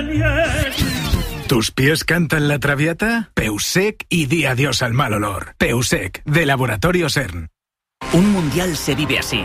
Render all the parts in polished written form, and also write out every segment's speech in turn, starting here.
¿Tus pies cantan la Traviata? Peusec y di adiós al mal olor. Peusec, de Laboratorio CERN. Un mundial se vive así.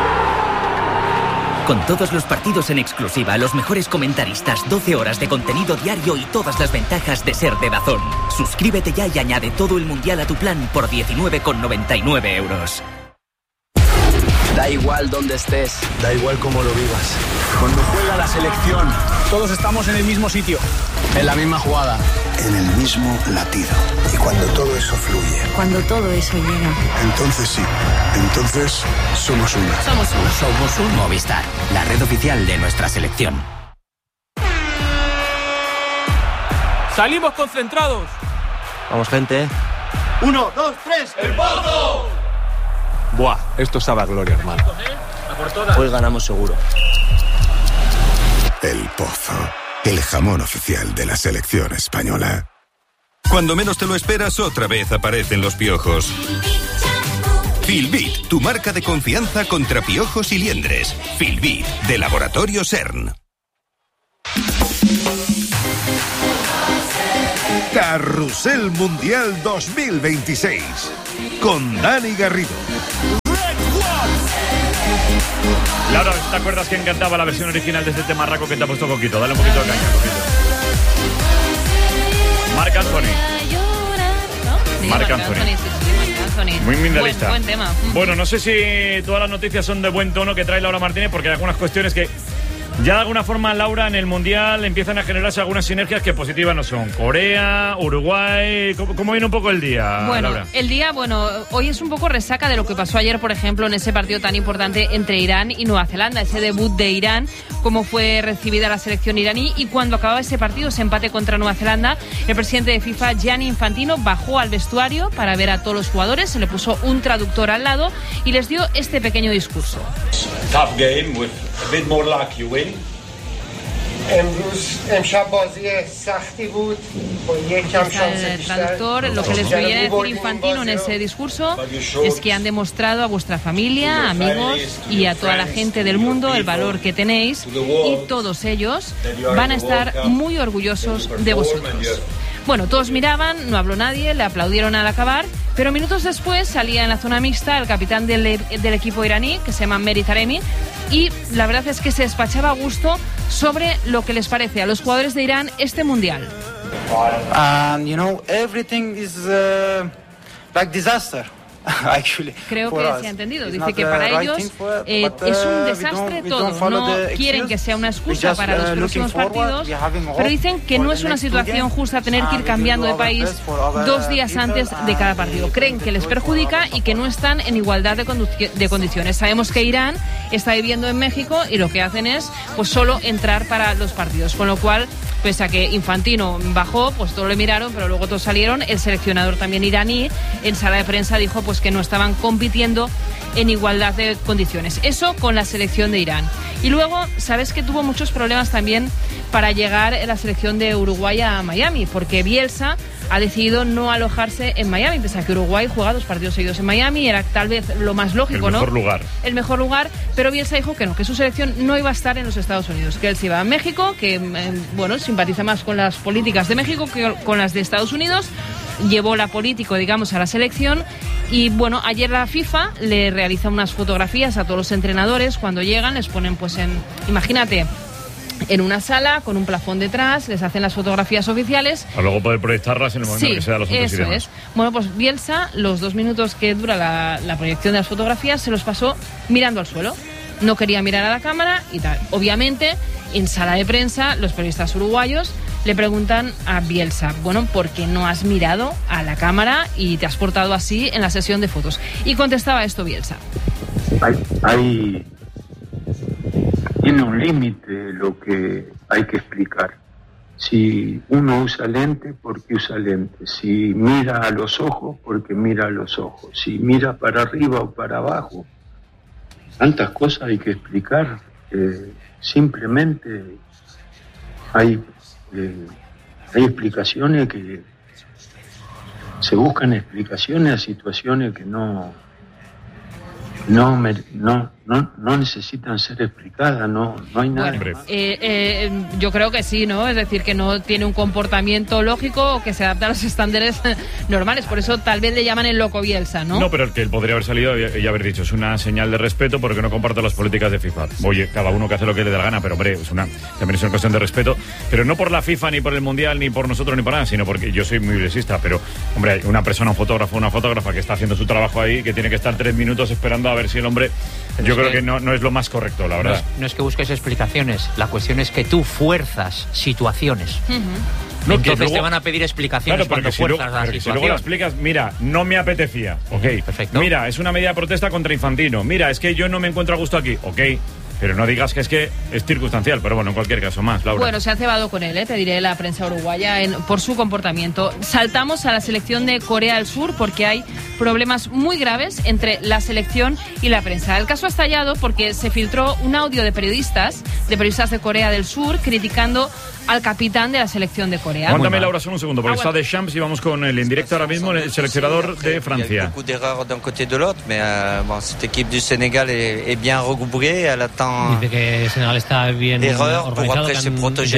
Con todos los partidos en exclusiva, los mejores comentaristas, 12 horas de contenido diario y todas las ventajas de ser de DAZN. Suscríbete ya y añade todo el mundial a tu plan por 19,99 €. Da igual dónde estés, da igual cómo lo vivas. Cuando juega la selección, todos estamos en el mismo sitio, en la misma jugada, en el mismo latido. Y cuando todo eso fluye, cuando todo eso llega, entonces sí, entonces somos una. Somos un Movistar, la red oficial de nuestra selección. Salimos concentrados. Vamos, gente. 1, 2, 3. ¡El Pozo! Buah, esto sabe a gloria, hermano. Hoy ganamos seguro. El Pozo, el jamón oficial de la selección española. Cuando menos te lo esperas, otra vez aparecen los piojos. Filbit, tu marca de confianza contra piojos y liendres. Filbit, de Laboratorio CERN. Carrusel Mundial 2026 con Dani Garrido. Laura, ¿te acuerdas quién cantaba la versión original de este tema raco que te ha puesto Coquito? Dale un poquito de caña, Coquito. Marc Anthony. Sí, Marc Anthony. Muy minimalista. Buen tema. Bueno, no sé si todas las noticias son de buen tono que trae Laura Martínez, porque hay algunas cuestiones que ya de alguna forma, Laura, en el Mundial empiezan a generarse algunas sinergias que positivas no son. Corea, Uruguay. ¿Cómo viene un poco el día, Bueno, Laura? el día, hoy es un poco resaca de lo que pasó ayer, por ejemplo, en ese partido tan importante entre Irán y Nueva Zelanda, ese debut de Irán, cómo fue recibida la selección iraní, y cuando acababa ese partido, ese empate contra Nueva Zelanda, el presidente de FIFA, Gianni Infantino, bajó al vestuario para ver a todos los jugadores, se le puso un traductor al lado y les dio este pequeño discurso. Tough game with a bit more luck you win. El traductor, lo que les voy a decir Infantino en ese discurso es que han demostrado a vuestra familia, amigos y a toda la gente del mundo el valor que tenéis, y todos ellos van a estar muy orgullosos de vosotros. Bueno, todos miraban, no habló nadie, le aplaudieron al acabar, pero minutos después salía en la zona mixta el capitán del equipo iraní, que se llama Mehdi Taremi, y la verdad es que se despachaba a gusto sobre lo que les parece a los jugadores de Irán este mundial. Everything is like disaster. Creo que se ha entendido. Dice que para ellos es un desastre todo. No quieren que sea una excusa para los próximos partidos, pero dicen que no es una situación justa tener que ir cambiando de país 2 días antes de cada partido. Creen que les perjudica y que no están en igualdad de condiciones. Sabemos que Irán está viviendo en México y lo que hacen es pues solo entrar para los partidos, con lo cual, pese a que Infantino bajó, pues todos le miraron, pero luego todos salieron. El seleccionador también iraní en sala de prensa dijo pues que no estaban compitiendo en igualdad de condiciones. Eso con la selección de Irán. Y luego, sabes que tuvo muchos problemas también para llegar la selección de Uruguay a Miami, porque Bielsa ha decidido no alojarse en Miami, pese a que Uruguay juega 2 partidos seguidos en Miami, era tal vez lo más lógico, ¿no? El mejor lugar, pero Bielsa dijo que no, que su selección no iba a estar en los Estados Unidos, que él se iba a México, que simpatiza más con las políticas de México que con las de Estados Unidos. Llevó la política, digamos, a la selección. Y bueno, ayer la FIFA le realiza unas fotografías a todos los entrenadores cuando llegan, les ponen pues imagínate, en una sala con un plafón detrás, les hacen las fotografías oficiales. Para luego poder proyectarlas en el momento que sea los otros idiomas. Es. Bueno, pues Bielsa, los 2 minutos que dura la proyección de las fotografías, se los pasó mirando al suelo. No quería mirar a la cámara y tal. Obviamente, en sala de prensa, los periodistas uruguayos le preguntan a Bielsa, bueno, ¿por qué no has mirado a la cámara y te has portado así en la sesión de fotos? Y contestaba esto Bielsa. Tiene un límite lo que hay que explicar. Si uno usa lente, ¿por qué usa lente? Si mira a los ojos, ¿por qué mira a los ojos? Si mira para arriba o para abajo. Tantas cosas hay que explicar. Simplemente hay explicaciones que se buscan explicaciones a situaciones que no no necesitan ser explicadas, no hay nada. Bueno, yo creo que sí, ¿no? Es decir, que no tiene un comportamiento lógico o que se adapta a los estándares normales. Por eso tal vez le llaman el loco Bielsa, ¿no? No, pero el que él podría haber salido y haber dicho, es una señal de respeto porque no comparto las políticas de FIFA. Oye, cada uno que hace lo que le dé la gana, pero hombre, también es una cuestión de respeto. Pero no por la FIFA, ni por el Mundial, ni por nosotros, ni por nada, sino porque yo soy muy bielsista. Pero, hombre, hay una persona, un fotógrafo, una fotógrafa que está haciendo su trabajo ahí, que tiene que estar 3 minutos esperando a ver si el hombre... Pero yo creo que no es lo más correcto, la verdad. No es que busques explicaciones, la cuestión es que tú fuerzas situaciones. Entonces luego, te van a pedir explicaciones cuando fuerzas la situación. Si luego lo explicas, mira, no me apetecía, ok. Perfecto. Mira, es una medida de protesta contra Infantino. Mira, es que yo no me encuentro a gusto aquí, ok. Pero no digas que es circunstancial, pero bueno, en cualquier caso, más, Laura. Bueno, se ha cebado con él, te diré, la prensa uruguaya por su comportamiento. Saltamos a la selección de Corea del Sur porque hay problemas muy graves entre la selección y la prensa. El caso ha estallado porque se filtró un audio de periodistas de Corea del Sur criticando al capitán de la selección de Corea. Aguántame, Laura, solo un segundo, porque está Deschamps y vamos con el en directo ahora mismo, el seleccionador de Francia. Beaucoup d'erreurs d'un côté de l'autre, mais cette équipe du Sénégal est bien regroupée, elle attend dice que Senegal está bien erreurs pour après se projeter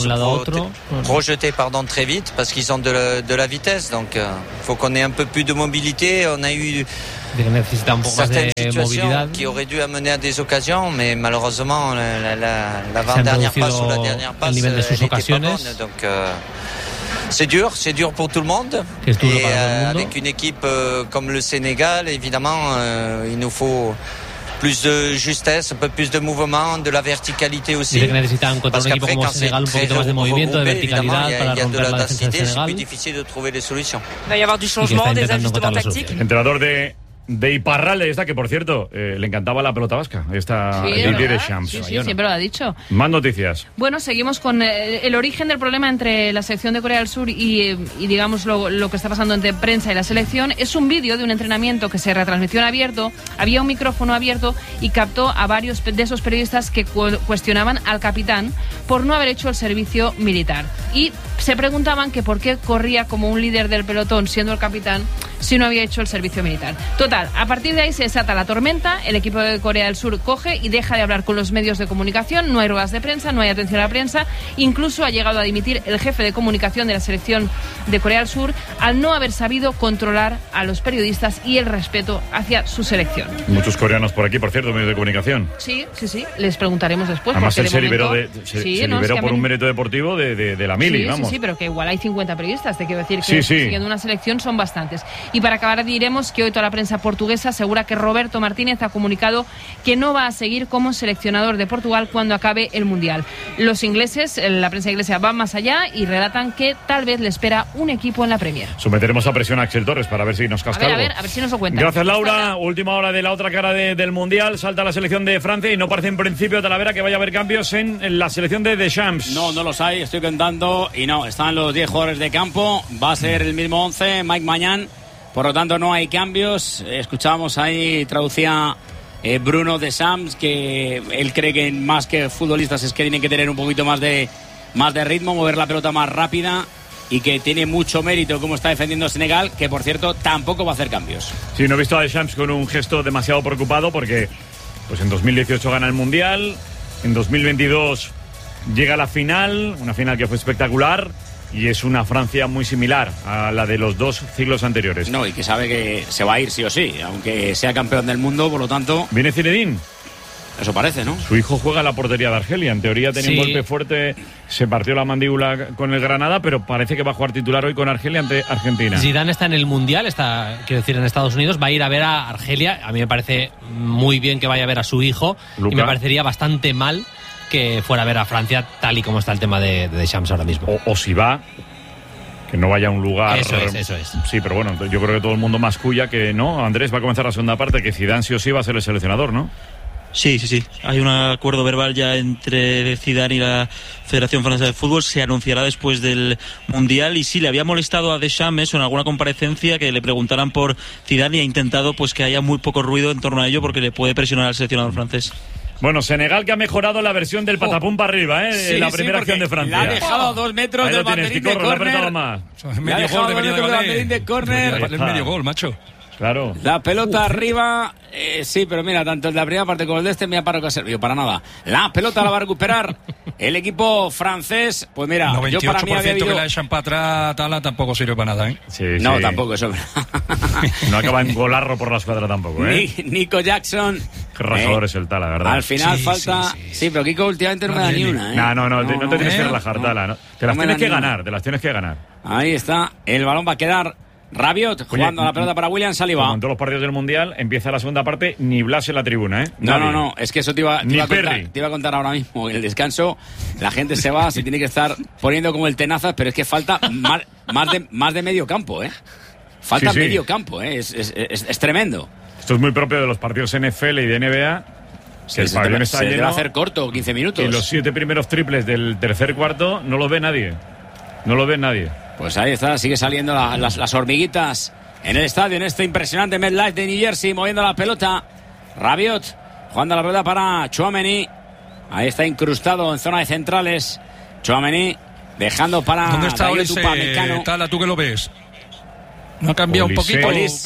très vite parce qu'ils ont de la vitesse, donc faut qu'on ait un peu plus de mobilité. On a eu certaines situations qui auraient dû amener à des occasions, mais malheureusement l'avant-dernière passe ou la dernière passe n'était pas bonne, donc c'est dur pour tout le monde. Et avec une équipe comme le Sénégal, évidemment, il nous faut plus de justesse, un peu plus de mouvement, de la verticalité aussi. Dice que necesitan contra un equipo como Senegal un poquito más de movimiento, de verticalidad para romper la defensa de Senegal. C'est plus difficile de trouver des solutions. Va y avoir du changement, des ajustements tactiques. Entrenador de Iparralde, le por cierto, le encantaba la pelota vasca, Didier Deschamps. Sí, siempre lo ha dicho. Más noticias. Bueno, seguimos con el origen del problema entre la selección de Corea del Sur y digamos, lo que está pasando entre prensa y la selección. Es un vídeo de un entrenamiento que se retransmitió en abierto, había un micrófono abierto y captó a varios de esos periodistas que cuestionaban al capitán por no haber hecho el servicio militar. Y se preguntaban que por qué corría como un líder del pelotón siendo el capitán si no había hecho el servicio militar. Total, a partir de ahí se desata la tormenta, el equipo de Corea del Sur coge y deja de hablar con los medios de comunicación, no hay ruedas de prensa, no hay atención a la prensa, incluso ha llegado a dimitir el jefe de comunicación de la selección de Corea del Sur al no haber sabido controlar a los periodistas y el respeto hacia su selección. Muchos coreanos por aquí, por cierto, medios de comunicación. Sí, les preguntaremos después. Además él se liberó, por un mérito deportivo de la mili, vamos. Sí, pero que igual hay 50 periodistas, te quiero decir que siguiendo una selección son bastantes. Y para acabar diremos que hoy toda la prensa portuguesa asegura que Roberto Martínez ha comunicado que no va a seguir como seleccionador de Portugal cuando acabe el Mundial. Los ingleses, la prensa inglesa va más allá y relatan que tal vez le espera un equipo en la Premier. Someteremos a presión a Axel Torres para ver si nos casca algo. A ver si nos lo cuenta. Gracias, Laura. Última hora de la otra cara del Mundial. Salta la selección de Francia y no parece en principio, Talavera, que vaya a haber cambios en la selección de Deschamps. No los hay, estoy contando y no, están los 10 jugadores de campo. Va a ser el mismo 11, Mike Maignan. Por lo tanto, no hay cambios. Escuchábamos ahí, traducía Bruno Deschamps, que él cree que más que futbolistas es que tienen que tener un poquito más de ritmo, mover la pelota más rápida y que tiene mucho mérito como está defendiendo Senegal, que por cierto tampoco va a hacer cambios. Sí, no he visto a Deschamps con un gesto demasiado preocupado porque pues en 2018 gana el Mundial, en 2022 llega a la final, una final que fue espectacular. Y es una Francia muy similar a la de los dos ciclos anteriores. No, y que sabe que se va a ir sí o sí, aunque sea campeón del mundo, por lo tanto... ¿Viene Zinedine? Eso parece, ¿no? Su hijo juega en la portería de Argelia. En teoría tenía un golpe fuerte, se partió la mandíbula con el Granada, pero parece que va a jugar titular hoy con Argelia ante Argentina. Zidane está en el Mundial, quiero decir, en Estados Unidos, va a ir a ver a Argelia. A mí me parece muy bien que vaya a ver a su hijo, Luka. Y me parecería bastante mal que fuera a ver a Francia tal y como está el tema de Deschamps ahora mismo. O si va, que no vaya a un lugar... Eso es. Sí, pero bueno, yo creo que todo el mundo masculla que no. Andrés, va a comenzar la segunda parte, que Zidane sí o sí va a ser el seleccionador, ¿no? Sí. Hay un acuerdo verbal ya entre Zidane y la Federación Francesa de Fútbol. Se anunciará después del Mundial. Y sí, le había molestado a Deschamps en alguna comparecencia que le preguntaran por Zidane y ha intentado pues que haya muy poco ruido en torno a ello porque le puede presionar al seleccionador francés. Bueno, Senegal que ha mejorado la versión del patapum para arriba, la primera acción de Francia. Le ha dejado a 2 metros del banderín de córner. Más. Le ha dejado a 2 metros del banderín de córner. Es medio gol, macho. Claro. La pelota arriba, sí, pero mira, tanto el de la primera parte como el de mira para lo que ha servido, para nada. La pelota la va a recuperar el equipo francés. Pues mira, 98% yo para mí había habido... que la echan para atrás, Tala, tampoco sirve para nada, ¿eh? Sí, no, sí. tampoco, eso. No acaba en golarro por la escuadra tampoco, ¿eh? Nico Jackson. Qué rajador es el Tala, ¿verdad? Al final falta... Sí, pero Kiko últimamente no me da ni una, ¿eh? No te tienes que relajar, Tala. ¿No? Te las tienes que ganar. Ahí está, el balón va a quedar... Rabiot jugando la pelota para William Saliba. Como en todos los partidos del Mundial, empieza la segunda parte, ni Blas en la tribuna, ¿eh? No, es que eso te iba a contar ahora mismo. En el descanso, la gente se va, se tiene que estar poniendo como el tenazas, pero es que falta más de medio campo, ¿eh? Falta medio campo, ¿eh? Es tremendo. Esto es muy propio de los partidos NFL y de NBA. Que el pabellón está lleno. Se debe hacer corto, 15 minutos. Y los 7 primeros triples del tercer cuarto no los ve nadie. No los ve nadie. Pues ahí está, sigue saliendo las hormiguitas en el estadio, en este impresionante MetLife de New Jersey, moviendo la pelota. Rabiot jugando la pelota para Tchouaméni. Ahí está incrustado en zona de centrales. Tchouaméni dejando para... ¿Dónde está Olise, Tala, tú que lo ves? ¿No ha cambiado un poquito?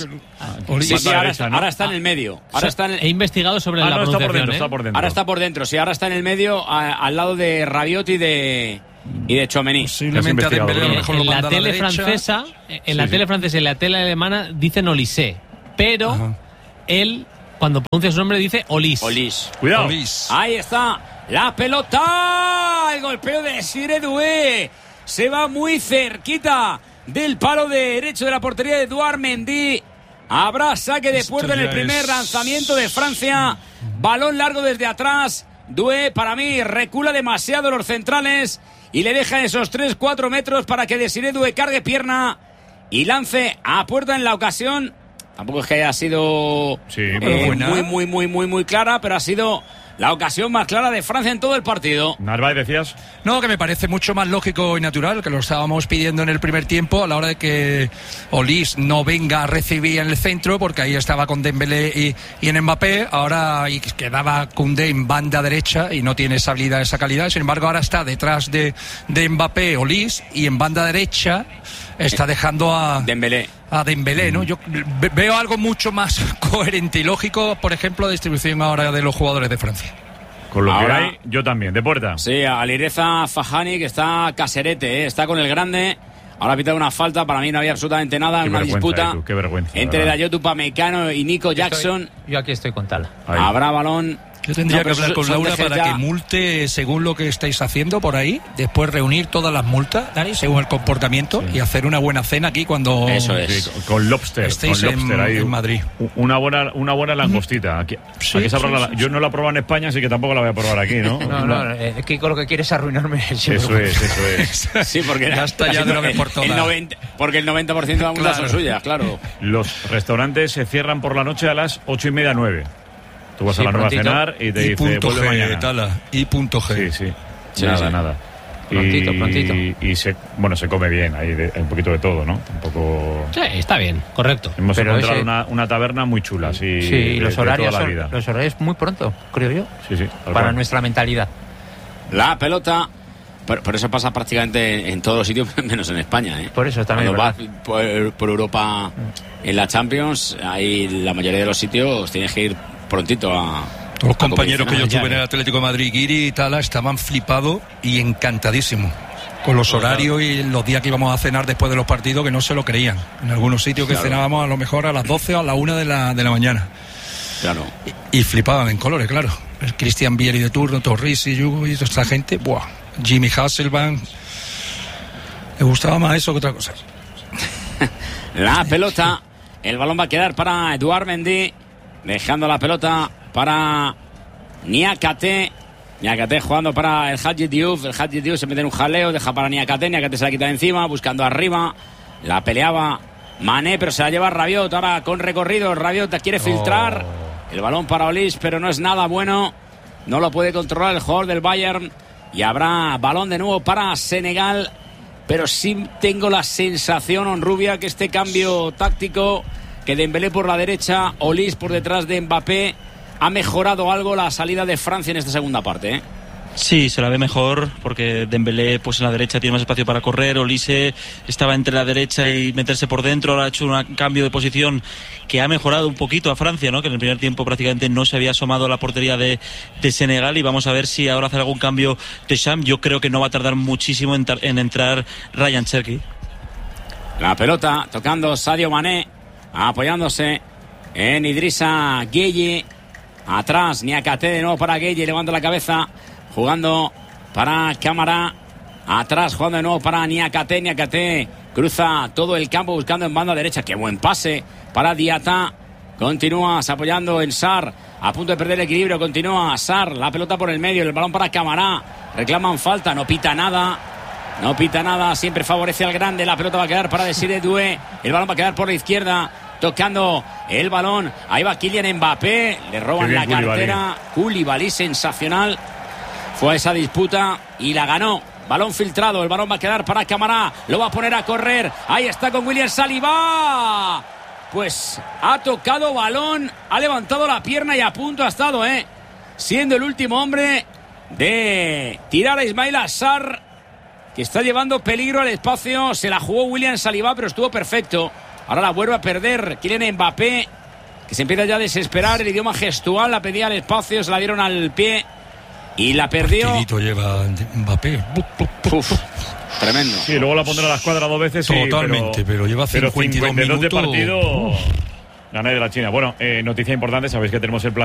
Sí, ahora está en el medio. He investigado sobre la pronunciación, está por dentro. Ahora está por dentro, sí, ahora está en el medio, al lado de Rabiot y de Tchouaméni. Posiblemente a Dembélé a lo mejor en la tele francesa, en la tele francesa y en la tele alemana dicen Olise, pero él cuando pronuncia su nombre dice Olis. Cuidado. Ahí está la pelota, el golpeo de Desiré Doué, se va muy cerquita del palo derecho de la portería de Edouard Mendy. Habrá saque de puerta en el primer lanzamiento de Francia. Balón largo desde atrás. Doué, para mí, recula demasiado los centrales y le deja esos 3-4 metros para que Desiré Doué cargue pierna y lance a puerta en la ocasión. Tampoco es que haya sido muy clara, pero ha sido la ocasión más clara de Francia en todo el partido. Narváez, decías. No, que me parece mucho más lógico y natural, que lo estábamos pidiendo en el primer tiempo, a la hora de que Olis no venga a recibir en el centro, porque ahí estaba con Dembélé y en Mbappé, ahora y quedaba Koundé en banda derecha y no tiene esa habilidad, esa calidad. Sin embargo, ahora está detrás de Mbappé Olis y en banda derecha está dejando a Dembélé, ¿no? Yo veo algo mucho más coherente y lógico, por ejemplo, la distribución ahora de los jugadores de Francia. Con lo ahora, que hay, yo también, de puerta. Sí, Alireza Fahani, que está caserete, está con el grande. Ahora ha pitado una falta, para mí no había absolutamente nada, una disputa qué vergüenza, entre Dayot Upamecano y Nico Jackson. Yo aquí estoy con Tala. Habrá balón. Yo tendría que hablar con Laura para que multe según lo que estáis haciendo por ahí, después reunir todas las multas, Dani, según el comportamiento, y hacer una buena cena aquí cuando con lobster, estéis ahí, en Madrid. Una buena langostita. Aquí yo no la he probado en España, así que tampoco la voy a probar aquí, ¿no? No, es que con lo que quieres es arruinarme el Eso es. Sí, porque ya está ya de una vez por todas. Porque el 90% de las multas son suyas, claro. Los restaurantes se cierran por la noche a las 8:30, 9. Tú vas a la nueva a cenar y te dice vuelve mañana. Tala, G. Sí. Nada. Prontito. Y se come bien, hay un poquito de todo, ¿no? Tampoco... Sí, está bien, correcto. Hemos encontrado una taberna muy chula, y los horarios los horarios muy pronto, creo yo. Sí. Para nuestra mentalidad. La pelota... Por eso pasa prácticamente en todos los sitios, menos en España, ¿eh? Por eso también. Cuando vas por Europa en la Champions, ahí la mayoría de los sitios tienes que ir prontito a... Todos los compañeros que yo tuve en el Atlético de Madrid, Guiri y Tala, estaban flipados y encantadísimos con los horarios y los días que íbamos a cenar después de los partidos, que no se lo creían. En algunos sitios que cenábamos a lo mejor a las 12 o a la 1 de la mañana. Claro. Y flipaban en colores, claro. Cristian Vieri de turno, Torrisi, Yugo y toda esta gente, ¡buah! Jimmy Hasselbank, le gustaba más eso que otra cosa. La pelota, el balón va a quedar para Edouard Mendy, dejando la pelota para Niakate jugando para el Hadji Diouf se mete en un jaleo, deja para Niakate se la quita de encima, buscando arriba, la peleaba Mané, pero se la lleva Rabiot, ahora con recorrido, Rabiot quiere filtrar, el balón para Olis, pero no es nada bueno, no lo puede controlar el jugador del Bayern. Y habrá balón de nuevo para Senegal, pero sí tengo la sensación, Onrubia, que este cambio táctico, que Dembélé por la derecha, Olis por detrás de Mbappé, ha mejorado algo la salida de Francia en esta segunda parte, ¿eh? Sí, se la ve mejor porque Dembélé pues en la derecha tiene más espacio para correr. Olise estaba entre la derecha y meterse por dentro. Ahora ha hecho un cambio de posición que ha mejorado un poquito a Francia, ¿no? Que en el primer tiempo prácticamente no se había asomado a la portería de Senegal, y vamos a ver si ahora hace algún cambio Deschamps. Yo creo que no va a tardar muchísimo en entrar Ryan Cherki. La pelota tocando Sadio Mané, apoyándose en Idrissa Gueye. Atrás Niakate de nuevo para Gueye, levanta la cabeza, jugando para Camara. Atrás jugando de nuevo para Niakate. Niakate cruza todo el campo buscando en banda derecha. Qué buen pase para Diata. Continúas apoyando en Sarr, a punto de perder el equilibrio. Continúa Sarr, la pelota por el medio, el balón para Camara. Reclaman falta, no pita nada. No pita nada, siempre favorece al grande. La pelota va a quedar para Desiré Doué. El balón va a quedar por la izquierda, tocando el balón. Ahí va Kylian Mbappé. Le roban la cartera. Koulibaly, sensacional. Fue a esa disputa y la ganó. Balón filtrado, el balón va a quedar para Camara. Lo va a poner a correr. Ahí está con William Saliba. Pues ha tocado balón, ha levantado la pierna y a punto ha estado, siendo el último hombre de tirar a Ismail Assar, que está llevando peligro al espacio. Se la jugó William Saliba, pero estuvo perfecto. Ahora la vuelve a perder Kylian Mbappé, que se empieza ya a desesperar. El idioma gestual la pedía al espacio, se la dieron al pie y la perdió. Partidito lleva Mbappé. Uf, tremendo. Sí, luego la pondrá a la escuadra 2 veces. Totalmente, pero lleva 52 minutos de partido. Gané de la China. Bueno, noticia importante, sabéis que tenemos el plan